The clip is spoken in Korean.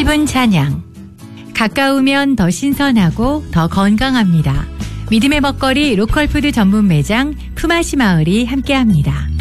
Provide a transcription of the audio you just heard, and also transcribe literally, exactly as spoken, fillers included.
기분 찬양. 가까우면 더 신선하고 더 건강합니다. 믿음의 먹거리 로컬푸드 전문 매장 푸마시 마을이 함께합니다.